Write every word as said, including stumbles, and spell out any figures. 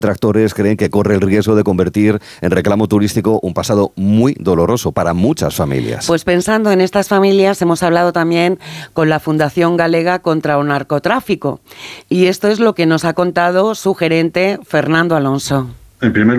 detractores creen que corre el riesgo de convertir en reclamo turístico un pasado muy doloroso para muchas familias. Pues pensando en estas familias, hemos hablado también con la Fundación Galega contra el Narcotráfico. Y esto es lo que nos ha contado su gerente, Fernando Alonso. En primer